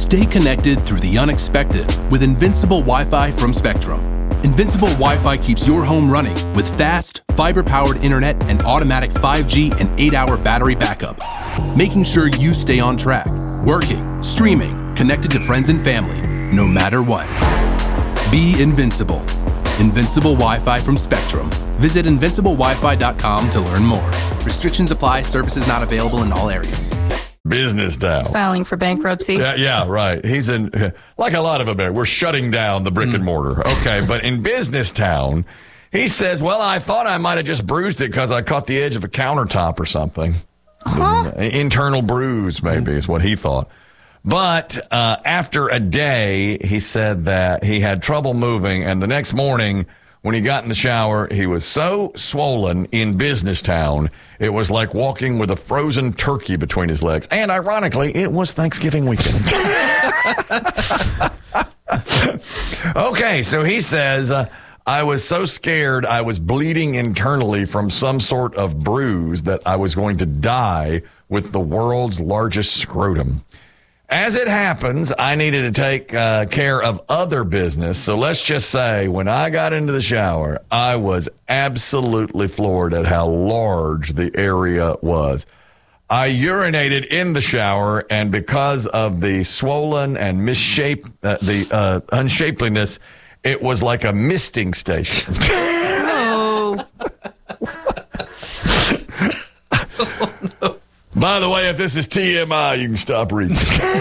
Stay connected through the unexpected with Invincible Wi-Fi from Spectrum. Invincible Wi-Fi keeps your home running with fast, fiber-powered internet and automatic 5G and 8-hour battery backup, making sure you stay on track, working, streaming, connected to friends and family, no matter what. Be invincible. Invincible Wi-Fi from Spectrum. Visit invinciblewifi.com to learn more. Restrictions apply. Services not available in all areas. Business Town. Filing for bankruptcy. Yeah, right. He's in, like a lot of America, we're shutting down the brick and mortar. Okay, but in Business Town, he says, well, I thought I might have just bruised it because I caught the edge of a countertop or something. Internal bruise, maybe, is what he thought. But after a day, he said that he had trouble moving, and the next morning, when he got in the shower, he was so swollen in Business Town, it was like walking with a frozen turkey between his legs. And ironically, it was Thanksgiving weekend. Okay, so he says, I was so scared I was bleeding internally from some sort of bruise that I was going to die with the world's largest scrotum. As it happens, I needed to take care of other business. So let's just say when I got into the shower, I was absolutely floored at how large the area was. I urinated in the shower, and because of the swollen and the unshapeliness, it was like a misting station. Oh. By the way, if this is TMI, you can stop reading.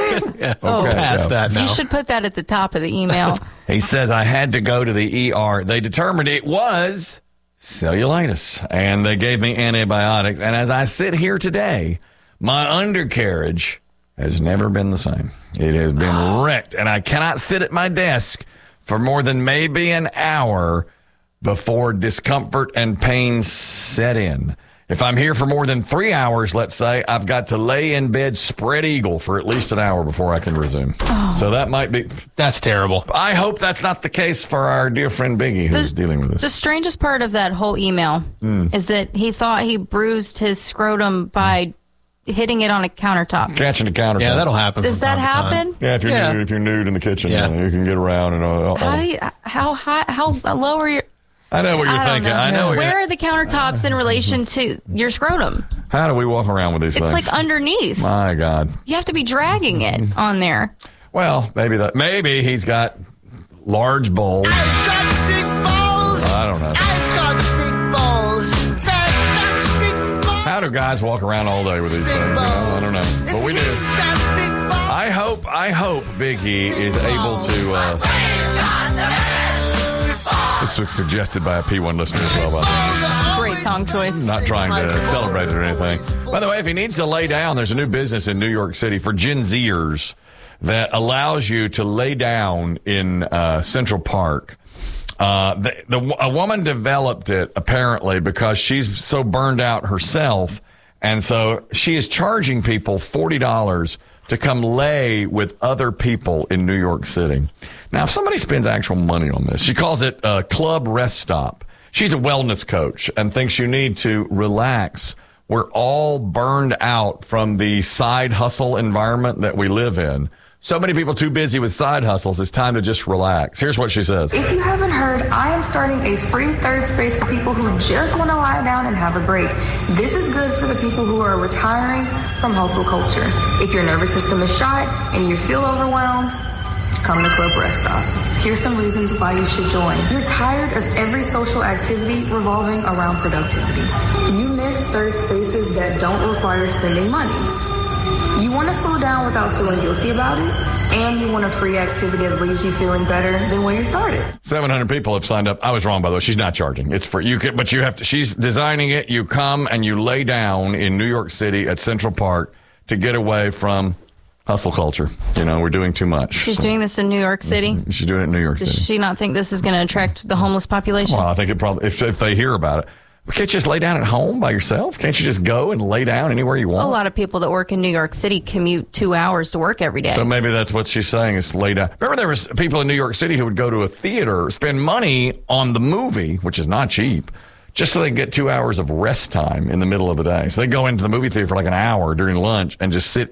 Past that now. You should put that at the top of the email. He says, I had to go to the ER. They determined it was cellulitis, and they gave me antibiotics. And as I sit here today, my undercarriage has never been the same. It has been wrecked, and I cannot sit at my desk for more than maybe an hour before discomfort and pain set in. If I'm here for more than 3 hours, let's say, I've got to lay in bed spread eagle for at least an hour before I can resume. So that might be... That's terrible. I hope that's not the case for our dear friend Biggie, who's dealing with this. The strangest part of that whole email is that he thought he bruised his scrotum by hitting it on a countertop. Catching a countertop. Yeah, that'll happen. Does that happen? Yeah, if you're nude in the kitchen, you can get around and How low are your... I know what you're thinking. I know. Where are the countertops in relation to your scrotum? How do we walk around with these things? It's like underneath. My God. You have to be dragging it on there. Well, maybe he's got large bowls. I've got big balls. I don't know. I've got big balls. That's such big balls. How do guys walk around all day with these things? You know? I don't know. But we do. He's got big balls. I hope Big E is able to... This was suggested by a P1 listener as well, by the way. Great song choice. Not trying to celebrate it or anything. By the way, if he needs to lay down, there's a new business in New York City for Gen Zers that allows you to lay down in Central Park. A woman developed it, apparently, because she's so burned out herself. And so she is charging people $40 to come lay with other people in New York City. Now, if somebody spends actual money on this, she calls it Club Rest Stop. She's a wellness coach and thinks you need to relax. We're all burned out from the side hustle environment that we live in. So many people too busy with side hustles. It's time to just relax. Here's what she says. If you haven't heard, I am starting a free third space for people who just want to lie down and have a break. This is good for the people who are retiring from hustle culture. If your nervous system is shot and you feel overwhelmed, come to Club Rest Stop. Here's some reasons why you should join. You're tired of every social activity revolving around productivity. You miss third spaces that don't require spending money. You want to slow down without feeling guilty about it, and you want a free activity that leaves you feeling better than when you started. 700 people have signed up. I was wrong, by the way. She's not charging. It's free. But you have to. She's designing it. You come and you lay down in New York City at Central Park to get away from hustle culture. You know, we're doing too much. She's doing this in New York City? She's doing it in New York City. Does she not think this is going to attract the homeless population? Well, I think it probably, if they hear about it. Can't you just lay down at home by yourself? Can't you just go and lay down anywhere you want? A lot of people that work in New York City commute 2 hours to work every day. So maybe that's what she's saying is lay down. Remember there was people in New York City who would go to a theater, spend money on the movie, which is not cheap, just so they can get 2 hours of rest time in the middle of the day. So they go into the movie theater for like an hour during lunch and just sit